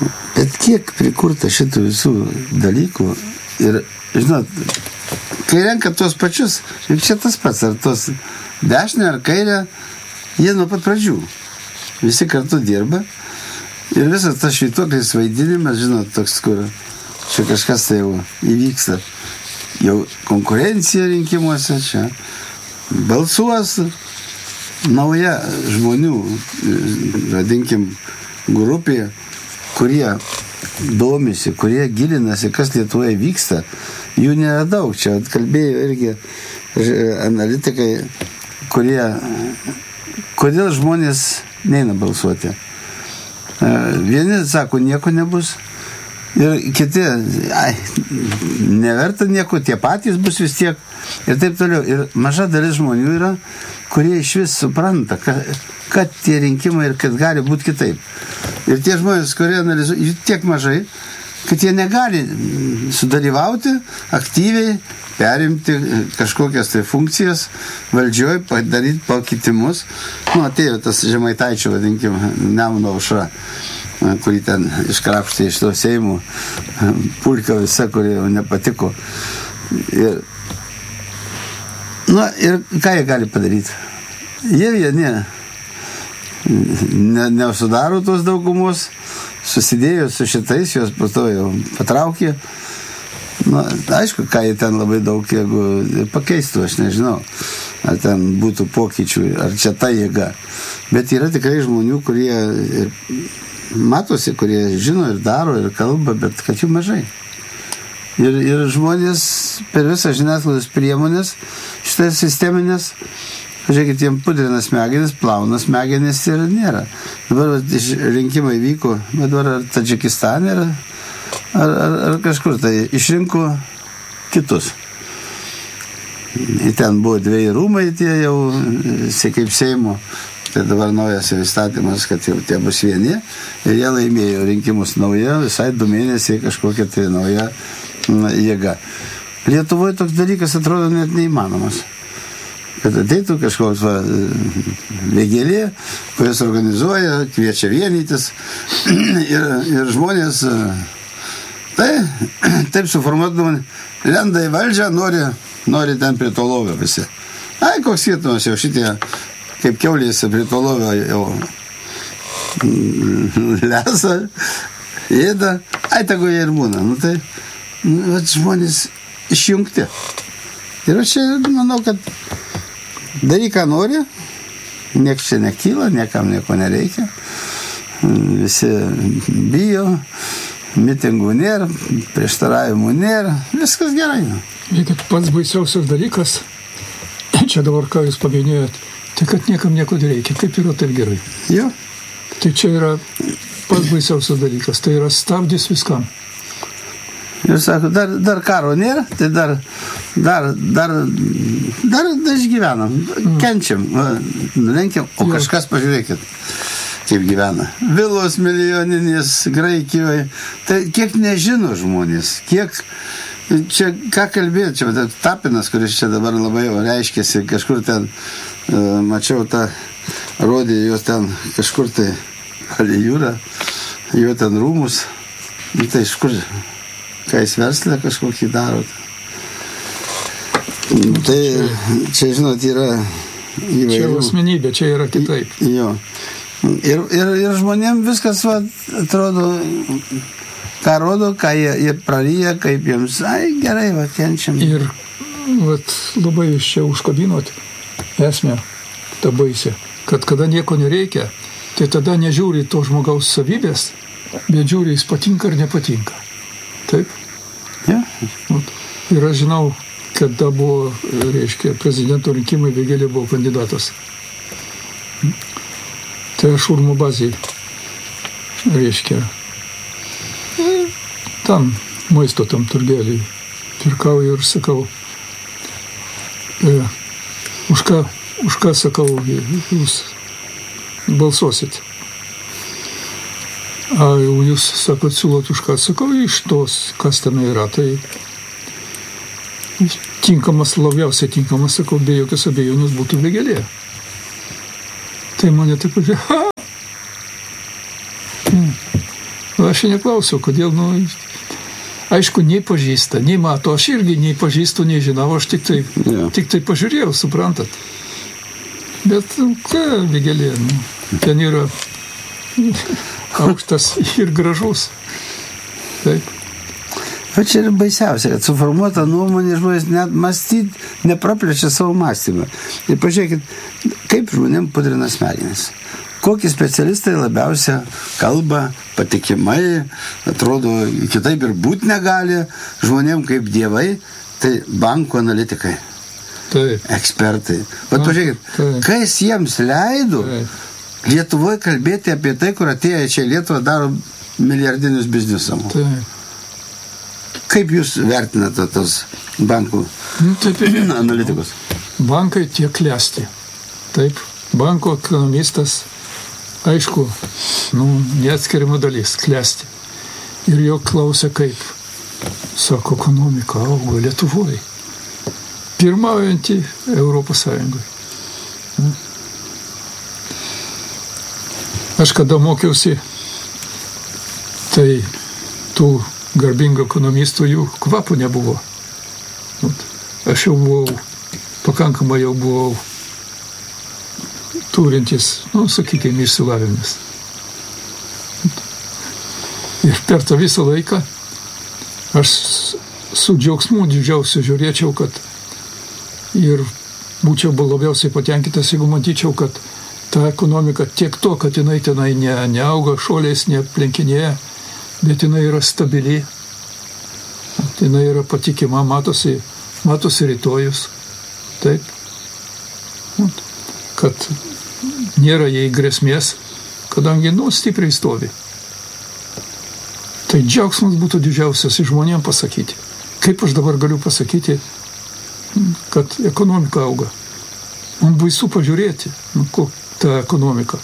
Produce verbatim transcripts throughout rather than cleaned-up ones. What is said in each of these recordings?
Bet kiek prikurta šitų visų dalykų ir, žinot, kai renka tuos pačius, ir čia tas pats, ar tos dešinė ar kairė, jie nuo pat pradžių. Visi kartu dirba ir visas tas švytuoklis vaidinimas, žinot, toks, kur čia kažkas tai jau įvyksta. Jau konkurencija rinkimuose čia, balsuos nauja žmonių, vadinkim, grupė, kurie domisi, kurie gilinasi, kas Lietuvoje vyksta, jų nėra daug. Čia kalbėjo irgi analitikai, kurie, kodėl žmonės neina balsuoti. Vieni sako, nieko nebus. Ir kiti, ai, neverta nieko, tie patys bus vis tiek. Ir taip toliau. Ir maža dalis žmonių yra, kurie iš vis supranta, kad, kad tie rinkimai ir kad gali būti kitaip. Ir tie žmonės, kurie analizuoja, jų tiek mažai, kad jie negali sudalyvauti aktyviai, perimti kažkokias tai funkcijas valdžioj, padaryti pakitimus. Nu, atėjo tas Žemaitaičio, vadinkim, Nemuno aušra, kurį ten iškrapštė iš to Seimų, pulka visa, kuri jau nepatiko. Ir, nu, ir ką jie gali padaryti? Jie vieni ne, nesudaro tos daugumos, susidėjo su šitais, jos po to jau patraukė. Nu, aišku, ką jie ten labai daug, jeigu pakeistų, aš nežinau, ar ten būtų pokyčių, ar čia ta jėga. Bet yra tikrai žmonių, kurie ir matosi, kurie žino ir daro ir kalba, bet kad jų mažai. Ir, ir žmonės per visą žiniasklaidos priemonės, šitas sisteminės, žiūrėkit, jiem pudrina smegenis, plauna smegenis ir nėra. Dabar rinkimai vyko, bet dabar ar Tadžikistane, ar, ar, ar, ar kažkur tai išrinko kitus. Ir ten buvo dviejai rūmai, tie jau, kaip Seimo. Tai dabar naujas įstatymas, kad jau tie bus vieni ir jie laimėjo rinkimus nauja, visai du mėnesiai kažkokia tai nauja jėga. Lietuvoje toks dalykas atrodo net neįmanomas. Kad ateitų kažkoks va, vėgėlė, kuris organizuoja, kviečia vienytis ir, ir žmonės tai, taip suformuodami, lenda į valdžią, nori, nori ten prie to lovio visi. Ai, koks skirtumas jau šitie kaip kiaulėse prie to lovio jau lesa, ėda, ai, tegu jie ir būna. Nu, tai, nu, žmonės išjungti. Ir aš čia manau, kad daryk, ką nori, nieks čia nekyla, niekam nieko nereikia. Visi bijo, mitingų nėra, prieštaravimų nėra, viskas gerai. Žiūrėkit, pats baisiausias dalykas, čia dabar ką jūs paminėjot, tai kad niekam nieko nereikia, kaip yra taip gerai. Jo. Tai čia yra pats baisiausias dalykas, tai yra stabdis viskam. Ir sako, dar, dar karo nėra, tai dar, dar, dar, dar, dar išgyvenam, mm. kenčiam, lenkiam, o jo. Kažkas pažiūrėkit, kaip gyvena. Vilos milijoninės Graikijoje, tai kiek nežino žmonės, kiek, čia ką kalbėti, čia Tapinas, kuris čia dabar labai jau reiškėsi, kažkur ten, mačiau tą, rodė jos ten kažkur tai palei jūrą, jo ten rūmus, nu, tai iš kur, ką jis verslę kažkokį daro. Tai čia, žinot, yra įvairių. Čia asmenybė, čia yra kitaip. Jo. Ir, ir, ir žmonėm viskas, va, atrodo, ką rodo, ką jie, jie praryja, kaip jiems, ai, gerai, va, kenčiam. Ir, vat, labai jūs čia užkabinot esmę, tą baisę, kad kada nieko nereikia, tai tada nežiūri to žmogaus savybės, bet žiūri, jis patinka ar nepatinka. Taip? Ja. Ir aš žinau, kada buvo, reiškia, prezidento rinkimai, Vėgėlė buvo kandidatas. Tai aš Urmo bazėje, reiškia, tam maisto tam turgelį pirkau ir sakau, e, už ką, už ką sakau, jūs balsuosit. A jau jūs sakot, siūlot už ką, sakau, iš tos, kas tame yra, tai tinkamas, labiausiai tinkamas, sakau, be jokios abejonės būtų Vėgėlė. Tai mane taip pažiūrė, ha! aš neklausiau, kodėl, nu, aišku, nei pažįsta, nei mato, aš irgi nei pažįstu, nei žinau, aš tik tai, Ja. tik tai pažiūrėjau, suprantat. Bet, nu, ką, Vigelė, nu, ten yra aukštas ir gražus. Taip. O čia yra baisiausia, kad suformuota nuomonė žmonės net mąstyti, nepraplečia savo mąstymą. Ir pažiūrėkit, kaip žmonėm pudrina smegenis. Kokie specialistai labiausia kalba patikimai, atrodo, kitaip ir būt negali, žmonėm kaip dievai, tai bankų analitikai, Taip. ekspertai. Bet Na, pažiūrėkit, taip. kas jiems leido Taip. Lietuvoje kalbėti apie tai, kur atėję čia į Lietuvą daro milijardinius biznius. Taip. Kaip jūs vertinate tos bankų Nu, taip ir yra. analitikus? Bankai tiek klesti. Taip, banko ekonomistas, aišku, nu, neatskiriama dalis, klesti. Ir jo klausia kaip. Sako, ekonomika auga Lietuvoje. Pirmaujantį Europos Sąjungoje. Aš kada mokiausi, tai tų garbingų ekonomistų jų kvapų nebuvo. Aš jau buvau, pakankamai jau buvau turintis, nu, sakykime, išsilavinimas. Ir per tą visą laiką aš su džiaugsmu didžiausiu žiūrėčiau, kad ir būčiau labiausiai patenkintas, jeigu matyčiau, kad ta ekonomika tiek to, kad jinai tenai ne, neauga šuoliais, neaplenkinėja, bet jinai yra stabili, jinai yra patikima, matosi, matosi rytojus, taip, kad nėra jai grėsmės, kadangi, nu, stipriai stovi. Tai džiaugsmas būtų didžiausias žmonėm pasakyti. Kaip aš dabar galiu pasakyti, kad ekonomika auga? Man baisu pažiūrėti, nu, kokia ta ekonomika.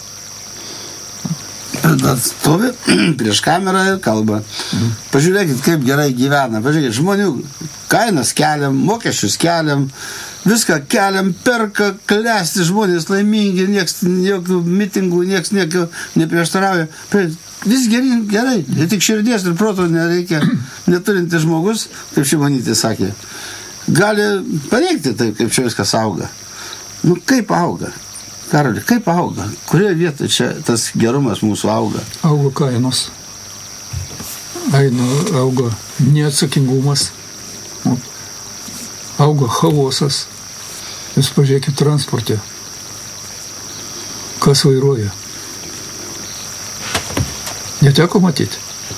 Stovi prieš kamerą ir kalba. Pažiūrėkit, kaip gerai gyvena. Pažiūrėkit, žmonių kainas keliam, mokesčius keliam, viską keliam, perka, klesti žmonės laimingi, nieks, jokių mitingų, nieks nieko neprieštarauja. Vis gerai, gerai, ir tik širdies ir proto nereikia, neturinti žmogus, kaip Šimonytė sakė, gali paneigti taip, kaip čia viskas auga. Nu, kaip auga? Karoli, kaip auga? Kurioje vietoje čia tas gerumas mūsų auga? Auga kainos. Aina, auga neatsakingumas. Auga chaosas. Jūs pažiūrėkit transporte. Kas vairuoja? Neteko matyti.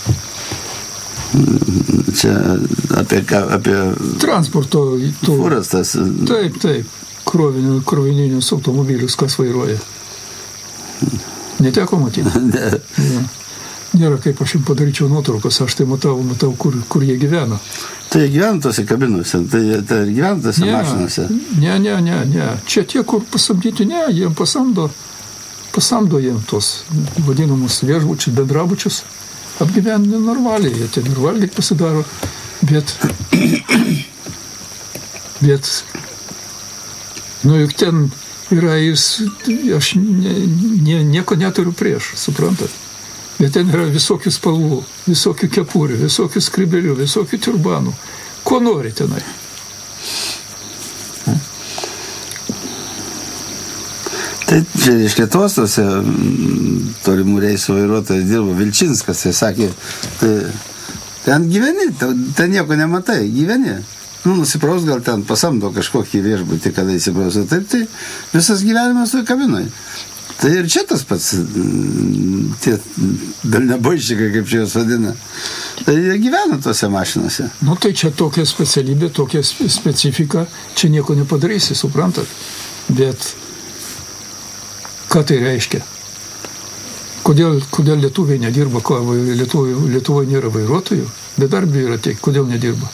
Čia apie, apie Transporto. To, fūras tas. taip, taip. Krovinių, krovininius automobilius, kas vairuoja. Neteko matyti. Ne. Ja. Nėra kaip aš jums padaryčiau nuotraukas, aš tai matau, matau kur, kur jie gyvena. Tai jie gyvena tose kabinuose, tai jie tai gyvena tose Ne, mašinose. ne, ne, ne, ne. Čia tie, kur pasamdyti, ne, jiem pasamdo, pasamdo jiem tos vadinamus viešbučius, bendrabučius, apgyvendina normaliai, jie ten ir valgyti pasidaro, bet, bet, nu juk ten yra, jis, aš ne, ne, nieko neturiu prieš, suprantat. Bet ten yra visokių spalvų, visokių kepurių, visokių skribelių, visokių turbanų. Ko nori tenai? Tai čia iš Lietuvos tose tolimų reisų vairuotojas dirbo Vilčinskas, tai sakė, tai ten gyveni, ten nieko nematai, gyveni. Nu, nusipraus gal ten pasamdo kažkokį viešbutį, kada įsipraus. Taip, tai visas gyvenimas toj kabinoj. Tai ir čia tas pats, tie dalnebaišikai, kaip čia jos vadina, tai jie gyvena tose mašinose. Nu, tai čia tokia specialybė, tokia specifika, čia nieko nepadarysi, suprantat. Bet ką tai reiškia? Kodėl, kodėl lietuviai nedirba, ko Lietuvoje, Lietuvoje nėra vairuotojų, bedarbių yra tiek, kodėl nedirba?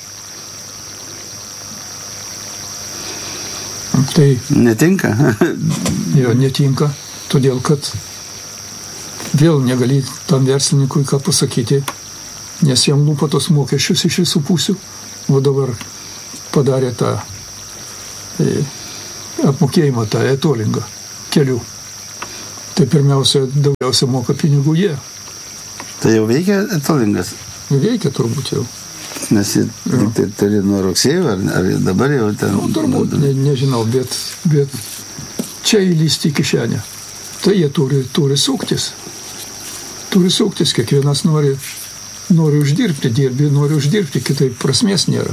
Tai Netinka? jo, netinka, todėl kad vėl negali tam verslininkui ką pasakyti, nes jam lupa tos mokesčius iš visų pusių, o dabar padarė tą e, apmokėjimą, tą etolingą kelių. Tai pirmiausia, daugiausia moka pinigų jie. Tai jau veikia etalingas? Veikia turbūt jau. Nes jie tik tai turi nuo rugsėjo, ar, ar dabar jau ten... Nu, turbūt, ne, nežinau, bet, bet čia įlysti į kišenę. Tai jie turi, turi suktis. Turi suktis, kiekvienas nori, nori uždirbti, dirbi, nori uždirbti, kitaip prasmės nėra.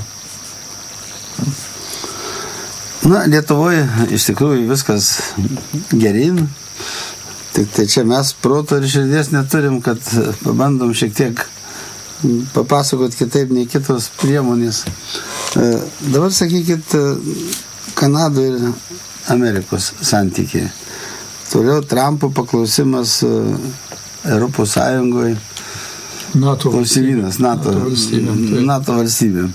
Na, Lietuvoje iš tikrųjų viskas gerin. Tik tai čia mes proto ir širdies neturim, kad pabandom šiek tiek papasakot kitaip nei kitos priemonės. Dabar sakykit, Kanado ir Amerikos santykiai. Toliau Trumpo paklausimas Europos Sąjungoje. NATO klausimynas, NATO, NATO valstybėm. NATO valstybėm.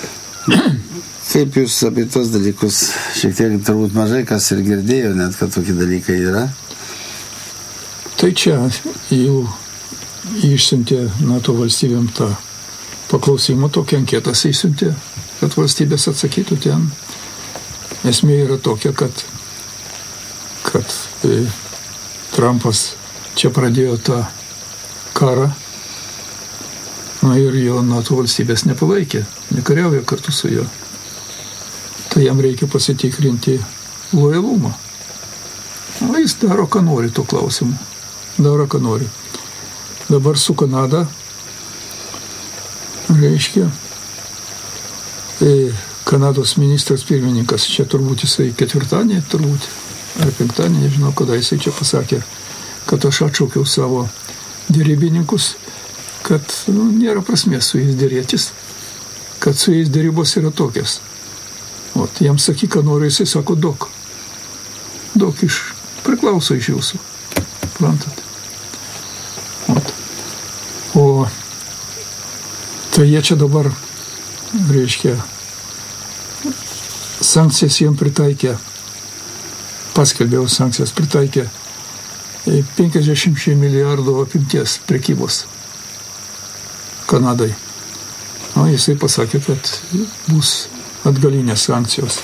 Kaip jūs apie tos dalykus, šiek tiek turbūt mažai kas ir girdėjo, net kad tokie dalykai yra? Tai čia jau išsiuntė NATO valstybėm tą paklausimą, tokią anketą išsiuntė, kad valstybės atsakytų ten. Esmė yra tokia, kad, kad e, Trumpas čia pradėjo tą karą, na ir jo NATO valstybės nepalaikė, nekariauja kartu su juo. Tai jam reikia pasitikrinti lojalumą. O jis daro, ką nori tuo klausimu. Daro, ką nori. Dabar su Kanada, reiškia, e, Kanados ministras pirmininkas, čia turbūt jisai ketvirtadienį, turbūt, ar penktadienį, nežinau, kada jisai čia pasakė, kad aš atšaukiau savo dėrybininkus, kad nu, nėra prasmės su jais dėrėtis, kad su jais dėrybos yra tokias. O jam sakyk, ką nori, jisai sako, daug. Daug iš, priklauso iš jūsų. Plantat. O tai jie čia dabar, reiškia, sankcijas jiem pritaikė, paskelbėjau sankcijas, pritaikė penkiasdešimt milijardų apimties prekybos Kanadai. O jisai pasakė, kad bus atgalinės sankcijos.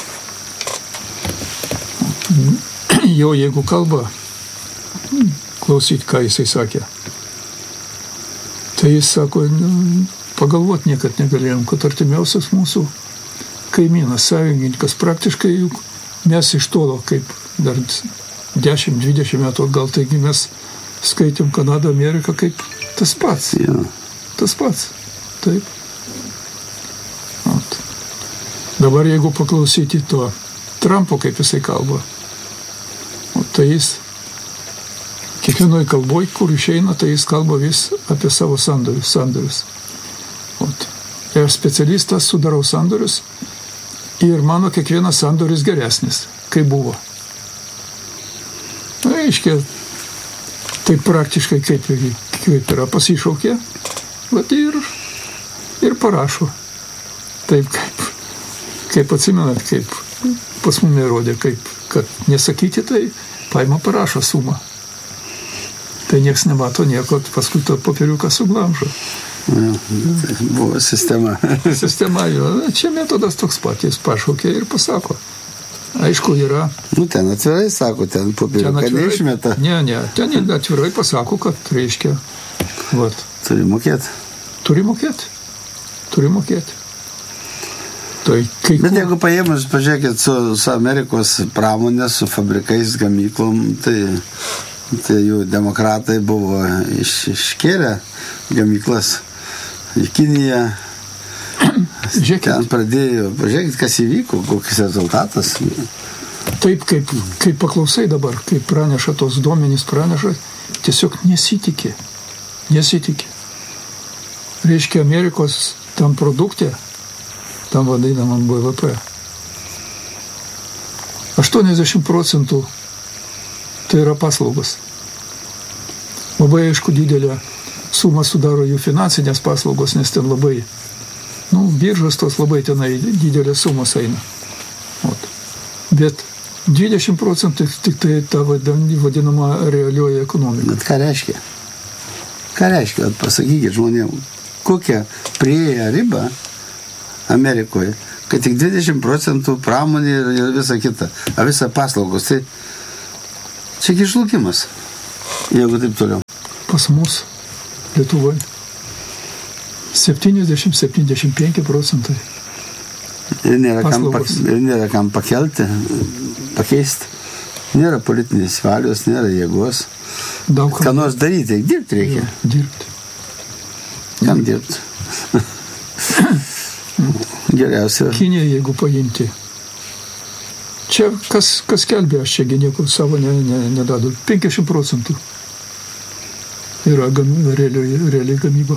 Jo, jeigu kalba, klausyt, ką jisai sakė, tai jis sako, nu, pagalvot niekad negalėjom, kad artimiausias mūsų kaimynas, sąjungininkas, praktiškai juk mes iš tolo, kaip dar dešimt dvidešimt metų atgal, taigi mes skaitėm Kanadą, Ameriką kaip tas pats. Ja. Tas pats. Taip. At. Dabar jeigu paklausyti to Trumpo, kaip jisai kalba, o tai jis kiekvienoj kalboj, kur išeina, tai jis kalba vis apie savo sandorius. sandorius. Ot. Ir specialistas sudarau sandorius ir mano kiekvienas sandoris geresnis, kaip buvo. Reiškia, tai praktiškai kaip, kaip yra pasišaukė, bet ir, ir parašo. Taip kaip, kaip atsimenat, kaip pas mumi rodė, kaip, kad nesakyti, tai paima parašo sumą. Tai nieks nemato nieko, paskui to popieriuką suglamžo. Ja, tai buvo sistema. Sistema jo, čia metodas toks pat, jis pašaukė ir pasako. Aišku, yra... Nu, ten atvirai sako, ten popieriuką neišmeta. Ne, ne, ten atvirai pasako, kad reiškia, vat. Turi mokėti. Turi mokėti. Turi mokėti. Tai kai Bet kur... jeigu paėmus, pažiūrėkit, su, su Amerikos pramonė, su fabrikais, gamyklom, tai... Tai jų demokratai buvo iš, iškėlę gamyklas į Kiniją. Žiūrėkit. Ten pradėjo, pažiūrėkit, kas įvyko, kokius rezultatas. Taip, kaip, kaip paklausai dabar, kaip praneša tos duomenys praneša, tiesiog nesitikė. Nesitikė. Reiškia, Amerikos tam produkte, tam vadinamam B V P, aštuoniasdešimt procentų tai yra paslaugos. Labai aišku, didelę sumą sudaro jų finansinės paslaugos, nes ten labai, nu, biržos tos labai tenai didelės sumos eina. Ot. Bet dvidešimt procentų tik tai ta vadinama realioji ekonomika. Bet ką reiškia? Ką reiškia? Pasakykit žmonėm, kokią prieėję ribą Amerikoje, kad tik dvidešimt procentų pramonė ir visa kita, a visa paslaugos, tai čia išlukimas, jeigu taip toliau. Pas mus Lietuvoje. septyniasdešimt iki septyniasdešimt penki procentai. Ir nėra, kam, pak, Paslaugos. ir nėra kam pakelti, pakeisti. Nėra politinės valios, nėra jėgos. Daug Ką nors daryti, dirbti reikia. dirbti. Kam dirbti? Geriausia. Kinija, jeigu paimti. Čia kas, kas kelbė, aš čia niekur savo ne, ne, nedadu. penkiasdešimt procentų yra gam, realiai, realiai gamyba.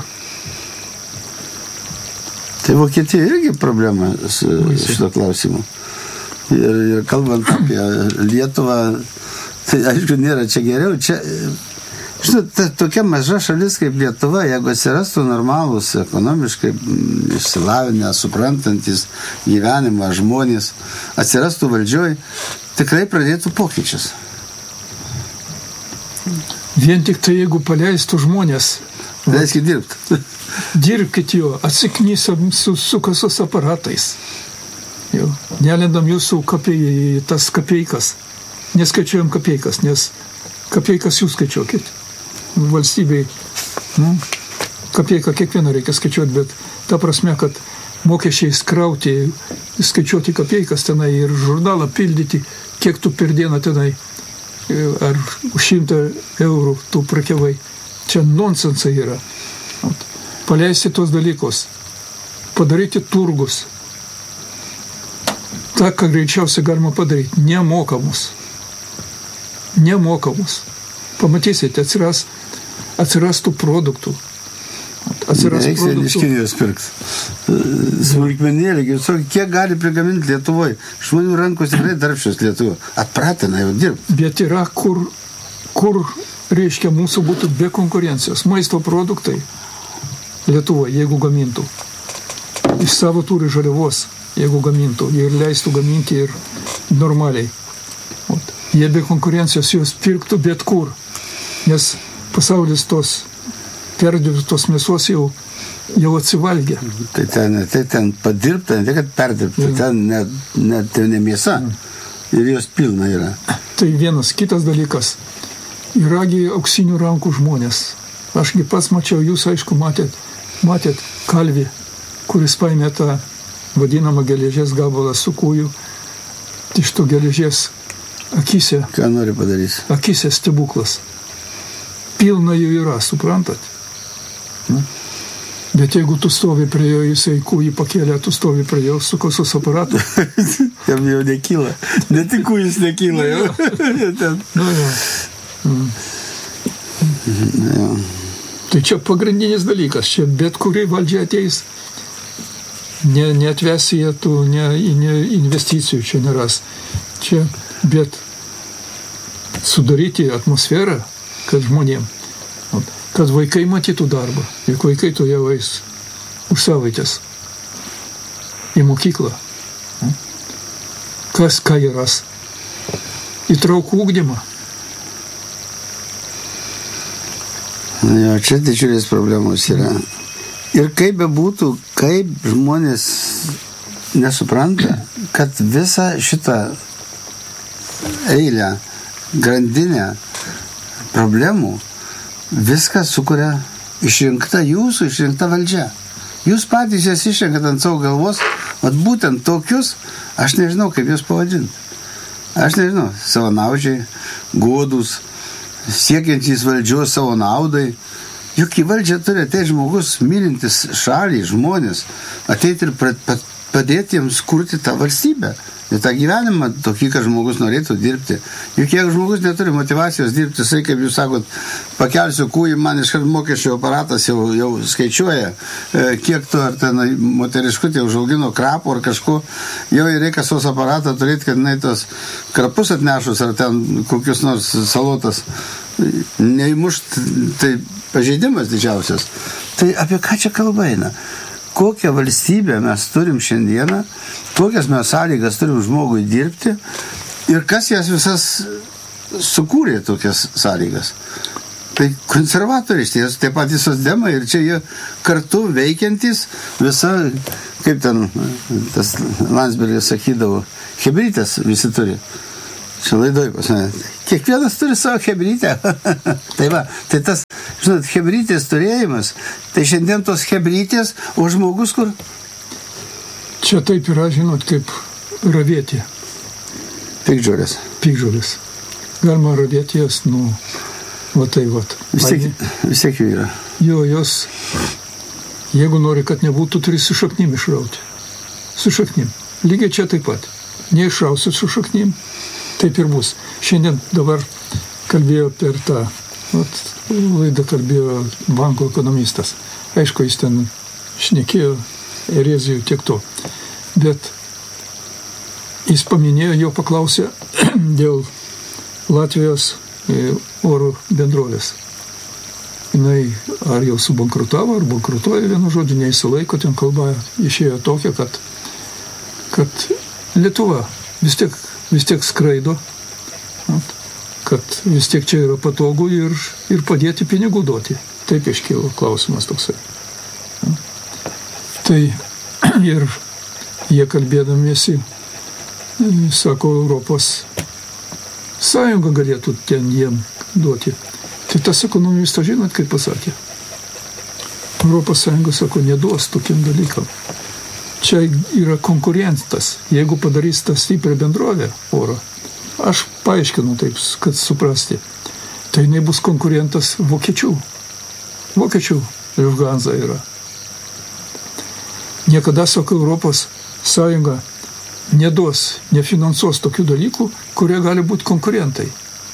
Tai Vokietija irgi problema su šito klausimu. Ir, ir kalbant apie Lietuvą, tai aišku, nėra čia geriau. Čia, žinot, ta, tokia maža šalis kaip Lietuva, jeigu atsirastų normalūs, ekonomiškai išsilavinę, suprantantis gyvenimą žmonės, atsirastų valdžioj, tikrai pradėtų pokyčius. Vien tik tai, jeigu paleistų žmonės, Leiskit dirbti. dirbkit jo, atsiknysam su, su kasos aparatais. Jo. Nelendam jūsų kapei, tas kapeikas. Neskaičiuojam kapeikas, nes kapeikas jūs skaičiuokit. Valstybei, nu, kapeiką kiekvieną reikia skaičiuoti, bet ta prasme, kad mokesčiais krauti, skaičiuoti kapeikas tenai ir žurnalą pildyti, kiek tu per dieną tenai, ar už šimtą eurų tu prekiavai. Čia nonsensai yra. Paleisti tos dalykus, padaryti turgus. Ta, ką greičiausiai galima padaryti, nemokamus. Nemokamus. Pamatysite, atsiras, atsirastų produktų. Atsiras Reiks produktų. iš Kinijos pirks. Smulkmenėlė, kiek gali prigaminti Lietuvoje. Žmonių rankos tikrai darbščios Lietuvoje. Atpratina jau dirbti. Bet yra, kur, kur reiškia mūsų būtų be konkurencijos. Maisto produktai Lietuvoje, jeigu gamintų. Iš savo turi žaliavos, jeigu gamintų. Ir leistų gaminti ir normaliai. Ot. Jie be konkurencijos juos pirktų bet kur. Nes pasaulis tos perdirbtos mėsos jau, jau atsivalgė. Tai ten, tai ten padirbta, ne tai, kad perdirbta, Ja. ten ne, ne, tai ne mėsa. Ir jos pilna yra. Tai vienas. Kitas dalykas. Yragi auksinių rankų žmonės. Ašgi pats mačiau, jūs aišku matėt, matėt kalvį, kuris paėmė tą vadinamą geležies gabalą su kūju. Iš to geležies akise, Ką nori padarys? akise stebuklas. Pilna jų yra, suprantat? Bet jeigu tu stovi prie jo, jisai kūjį pakėlė, tu stovi prie jo su kasos aparatu. Jam jau nekyla. Ne tik kūjis nekyla jau. Ten. Nu, jo. Jo. Tai čia pagrindinis dalykas. Čia bet kuri valdžia ateis, ne, neatvesi jie tų ne, ne investicijų, čia neras. Čia, bet sudaryti atmosferą, kad žmonėm, kad vaikai matytų darbą. Juk vaikai to jau eis už savaitės į mokyklą. Kas, ką jie ras? Įtraukų ugdymą. Jo, čia didžiulės problemos yra. Ir kaip be būtų, kaip žmonės nesupranta, kad visą šitą eilę, grandinę problemų viską sukuria išrinkta jūsų, išrinkta valdžia. Jūs patys jas išrenkat ant savo galvos, vat būtent tokius, aš nežinau, kaip jūs pavadinti. Aš nežinau, savanaudžiai, godus, siekiantys valdžios savo naudai. Juk į valdžią turi ateiti žmogus, mylintis šalį, žmonės, ateiti ir padėti jiems kurti tą valstybę. Ir tą gyvenimą tokį, kad žmogus norėtų dirbti. Juk jeigu žmogus neturi motyvacijos dirbti, jisai, kaip jūs sakot, pakelsiu kūjį, man iškart mokesčio aparatas jau, jau skaičiuoja, kiek tu ar ten moteriškutė užaugino krapų ar kažko, jau reikia sos aparatą turėti, kad jinai tos krapus atnešus ar ten kokius nors salotas neįmušt, tai pažeidimas didžiausias. Tai apie ką čia kalba eina? Kokią valstybę mes turim šiandieną, kokias mes sąlygas turim žmogui dirbti ir kas jas visas sukūrė tokias sąlygas. Tai konservatoriai, tie patys socdemai ir čia jie kartu veikiantys visa, kaip ten tas Landsbergis sakydavo, hebrytės visi turi. Čia laidoj pas mane. Kiekvienas turi savo hebrytę. Tai va, tai tas, žinot, hebrytės turėjimas, tai šiandien tos hebrytės, o žmogus kur? Čia taip yra, žinot, kaip ravėti. Pikdžiolės. Pikdžiolės. Galima ravėti jas, nu, va tai va. Vis tiek, vis tiek jų yra. Jo, jos, jeigu nori, kad nebūtų, turi su šaknim išrauti. Su šaknim. Lygiai čia taip pat. Neišrausit su šaknim, taip ir bus. Šiandien dabar kalbėjo per tą, vat, laidą kalbėjo banko ekonomistas. Aišku, jis ten šnekėjo erezijų tiek to. Bet jis paminėjo, jo paklausė dėl Latvijos oro bendrovės. Jinai ar jau subankrutavo, ar bankrutuoja, vienu žodžiu, neįsilaiko, ten kalba išėjo tokia, kad, kad Lietuva vis tiek, vis tiek skraido, kad vis tiek čia yra patogu ir, ir padėti pinigų duoti. Taip iškilo klausimas toksai. Tai ir jie kalbėdamiesi, sako, Europos Sąjunga galėtų ten jiem duoti. Tai tas ekonomistas, žinot, kaip pasakė. Europos Sąjunga, sako, neduos tokiem dalykam. Čia yra konkurentas. Jeigu padarys tą stiprią bendrovę oro, aš paaiškinu taip, kad suprasti, tai jinai bus konkurentas vokiečių. Vokiečių Lufthansa yra. Niekada, sako, Europos Sąjunga neduos, nefinansuos tokių dalykų, kurie gali būti konkurentai.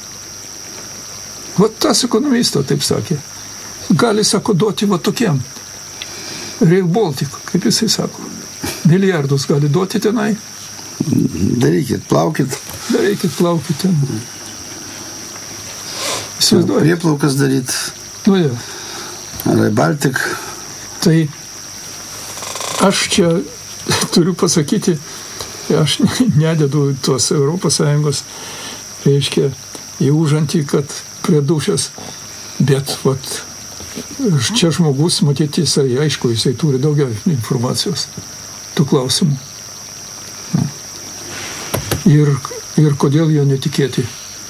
Vat tas ekonomistas taip sakė. Gali, sako, duoti va tokiem. Rail Baltic, kaip jisai sako. Milijardus gali duoti tenai. Darykit, plaukit. Darykit, plaukit ten. Įsivaizduojat. Prieplaukas daryt. Nu, ja. Rail Baltic. Tai aš čia turiu pasakyti, aš nededu tos Europos Sąjungos, reiškia, į užantį, kad prie dušės, bet vat, čia žmogus, matyti, jisai, aišku, jisai turi daugiau informacijos tų klausimų. Ir, ir kodėl jo netikėti?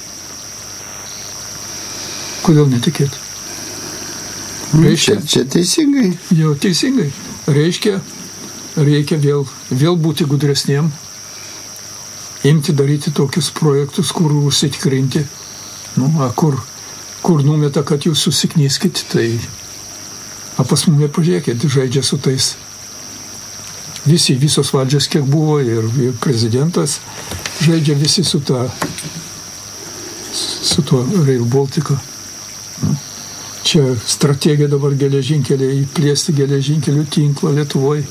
Kodėl netikėti? Reiškia, čia, čia teisingai. Jau teisingai. Reiškia, reikia vėl, vėl būti gudresniem, imti daryti tokius projektus, kur užsitikrinti. Nu, a, kur, kur numeta, kad jūs susiknyskit, tai a pas mumė pažiūrėkit, žaidžia su tais. Visi, visos valdžios kiek buvo ir, ir prezidentas žaidžia visi su ta, su tuo Rail Balticu. Čia strategija dabar geležinkeliai, plėsti geležinkelių tinklą Lietuvoje.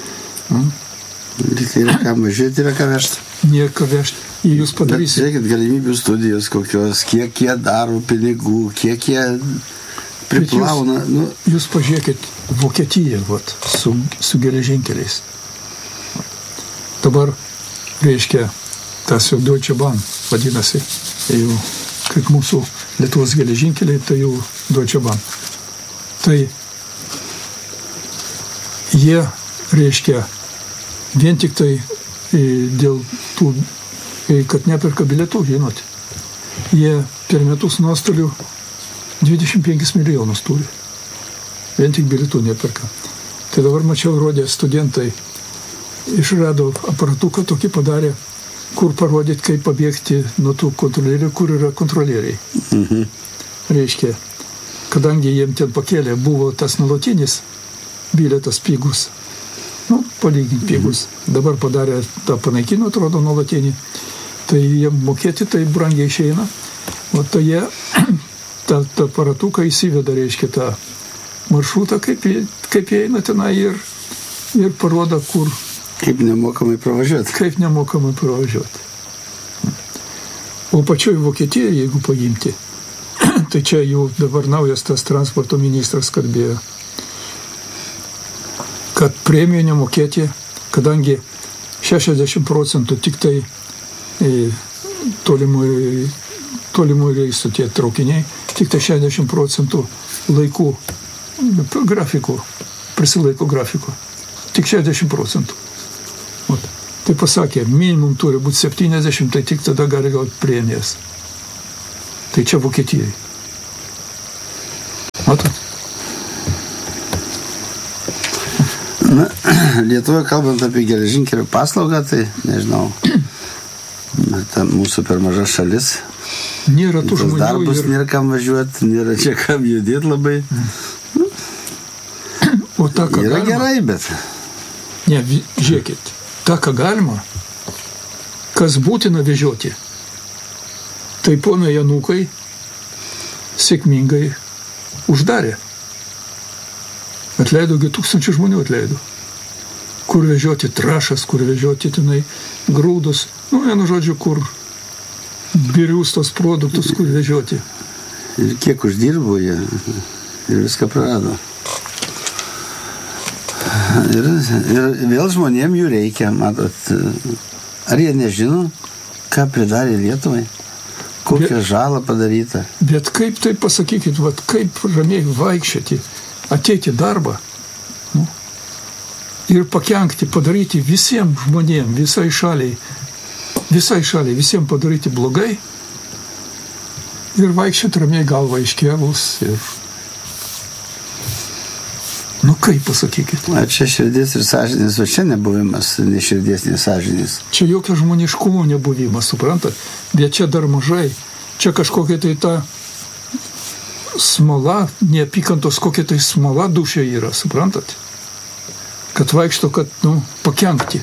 Tai yra ką mažiai, yra ką vežti. Nieko vežti. Jei jūs padarysite. Bet žiūrėkit, galimybių studijos kokios, kiek jie daro pinigų, kiek jie priplauna. Jūs, nu. jūs pažiūrėkit Vokietiją vat, su, su geležinkeliais. Dabar, reiškia, tas jau Deutsche Bahn vadinasi, jau kaip mūsų Lietuvos geležinkeliai, tai jau Deutsche Bahn. Tai jie, reiškia, vien tik tai dėl tų, kad neperka bilietų, žinot, jie per metus nuostolių dvidešimt penkis milijonus turi. Vien tik bilietų neperka. Tai dabar mačiau, rodė studentai, išrado aparatuką tokį padarė, kur parodyt, kaip pabėgti nuo tų kontrolierių, kur yra kontrolieriai. Mhm. Reiškia, kadangi jiem ten pakėlė, buvo tas nuolatinis bilietas pigus, nu, palyginti pigus. Mhm. Dabar padarė tą panaikino, atrodo, nuolatinį, tai jiem mokėti, tai brangiai išeina. O tai jie tą, tą aparatuką įsiveda, reiškia, tą maršrutą, kaip, kaip jie eina tenai ir, ir parodo, kur. Kaip nemokamai pravažiuoti. Kaip nemokamai pravažiuoti. O pačioj Vokietijoje, jeigu paimti, tai čia jau dabar naujas tas transporto ministras kalbėjo, kad premijų nemokėti, kadangi šešiasdešimt procentų tik tai tolimų, tolimų reisų tie traukiniai, tik tai šešiasdešimt procentų laikų, grafikų, prisilaiko grafikų. Tik šešiasdešimt procentų. Tai pasakė, minimum turi būti septyniasdešimt, tai tik tada gali gauti premijas. Tai čia Vokietijai. Matot? Na, Lietuvoje kalbant apie geležinkelių paslaugą, tai nežinau, ta mūsų per maža šalis. Nėra tų žmonių. Darbus ir... nėra kam važiuoti, nėra čia kam judėti labai. Nu, o ta, ką yra galima, gerai, bet... Ne, žiūrėkit, ta, ką galima, kas būtina vežioti, tai ponai Janukai sėkmingai uždarė. Atleido, tūkstančių žmonių atleido. Kur vežioti trašas, kur vežioti tenai grūdus. Nu, vienu žodžiu, kur birius tos produktus, kur vežioti. Ir kiek uždirbo jie ir viską prarado. Ir, ir vėl žmonėm jų reikia, matot. Ar jie nežino, ką pridarė Lietuvai? Kokią bet, žalą padaryta? Bet kaip tai pasakykit, vat, kaip ramiai vaikščioti, ateiti darbą, nu, ir pakenkti, padaryti visiems žmonėm, visai šaliai, visai šaliai, visiems padaryti blogai ir vaikščioti ramiai galvą iškėlus ir... Nu, kaip pasakykit? A čia širdis ir sąžinės, o čia nebuvimas, ne širdis, ne sąžinės. Čia jokio žmoniškumo nebuvimas, suprantat? Bet čia dar mažai. Čia kažkokia tai ta smola, neapykantos kokia tai smola dušė yra, suprantat? Kad vaikšto, kad, nu, pakenkti.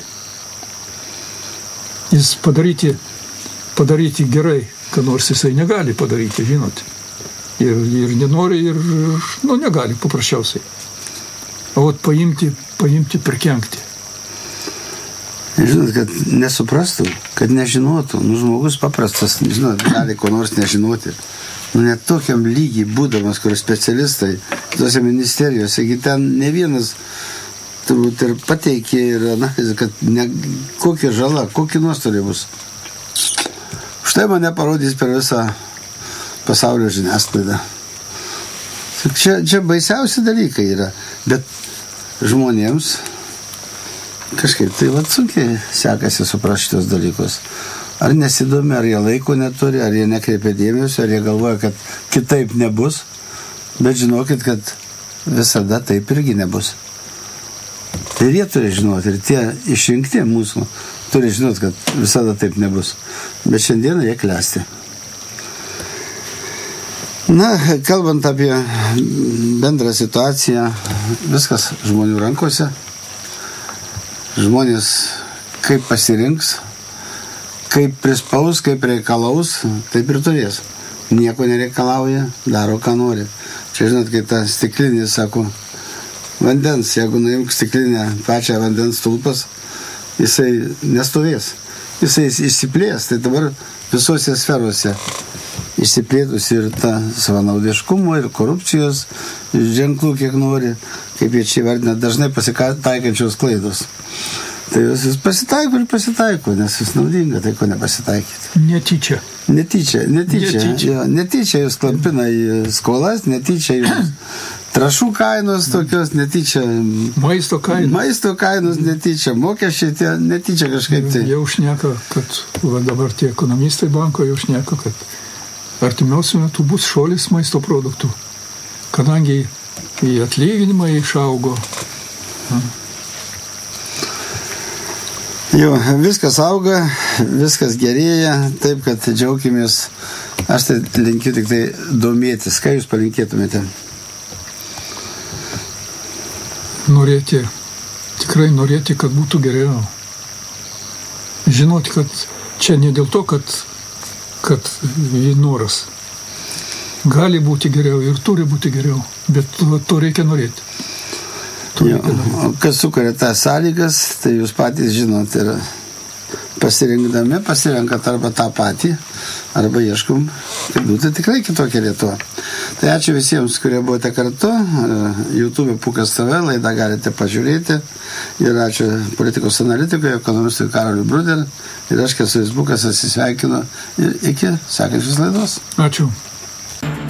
Jis padaryti, padaryti gerai, kad nors jisai negali padaryti, žinot. Ir, ir nenori, ir, nu, negali paprasčiausiai. O vat paimti, paimti, prikenkti. Žinot, kad nesuprastų, kad nežinotų. Nu, žmogus paprastas, žinot, gali ko nors nežinoti. Nu, net tokiam lygiai būdamas, kur specialistai tose ministerijose, ten ne vienas turbūt ir pateikė ir analizė, kad ne, kokia žala, kokie nuostoliai bus. Štai mane parodys per visą pasaulio žiniasklaidą. Čia, čia baisiausi dalykai yra, bet žmonėms kažkaip tai vat sunkiai sekasi suprasti šitos dalykus. Ar nesidomi, ar jie laiko neturi, ar jie nekreipia dėmesio, ar jie galvoja, kad kitaip nebus, bet žinokit, kad visada taip irgi nebus. Tai jie turi žinoti, ir tie išrinkti mūsų turi žinoti, kad visada taip nebus. Bet šiandieną jie klesti. Na, kalbant apie bendrą situaciją, viskas žmonių rankose. Žmonės kaip pasirinks, kaip prispaus, kaip reikalaus, taip ir turės. Nieko nereikalauja, daro, ką nori. Čia, žinot, kai ta stiklinė, sako, vandens, jeigu nuimk stiklinę pačią vandens tulpas, jisai nestovės. Jisai išsiplės, tai dabar visose sferose išsiplėtus ir ta savanaudiškumo ir korupcijos ženklų, kiek nori, kaip jie čia vardina, dažnai pasitaikančios klaidos. Tai jūs pasitaiko ir pasitaiko, nes jūs naudinga, tai ko nepasitaikyti. Netyčia. Netyčia, netyčia. Netyčia, jo, netyčia jūs klampina į skolas, netyčia jūs trašų kainos tokios, netyčia maisto kainos, maisto kainos netyčia, mokesčiai tie netyčia kažkaip tai. Jau šneka, kad va, dabar tie ekonomistai banko jau šneka, kad artimiausiu metu bus šuolis maisto produktų, kadangi į atlyginimą išaugo. Jo, viskas auga, viskas gerėja, taip kad džiaukimės. Aš tai linkiu tik tai domėtis. Ką jūs palinkėtumėte? Norėti, tikrai norėti, kad būtų geriau. Žinoti, kad čia ne dėl to, kad kad noras. Gali būti geriau ir turi būti geriau, bet to reikia norėti. To jo, reikia norėti. Kas sukuria tas sąlygas, tai jūs patys žinot ir pasirinkdami, pasirenkat arba tą patį, arba ieškom, kad būtų tikrai kitokia Lietuva. Tai ačiū visiems, kurie buvote kartu. YouTube Pukas T V laidą galite pažiūrėti. Ir ačiū politikos analitikui, ekonomistui Karoliui Bruder. Ir aš, kas Facebookas, atsisveikinu. Ir iki sekančios laidos. Ačiū.